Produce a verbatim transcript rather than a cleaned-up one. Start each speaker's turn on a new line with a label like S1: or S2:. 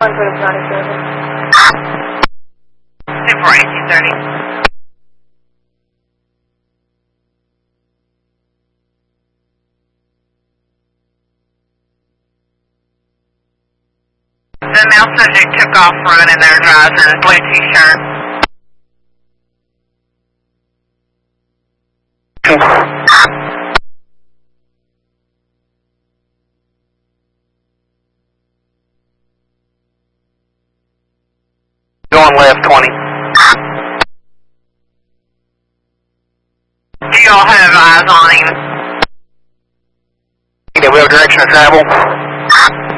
S1: one for the County Service.
S2: two four eighteen thirty. The male subject took off running their drives in a blue t-shirt.
S3: Going left twenty.
S2: Do you all have eyes on him?
S3: Do we have direction of travel?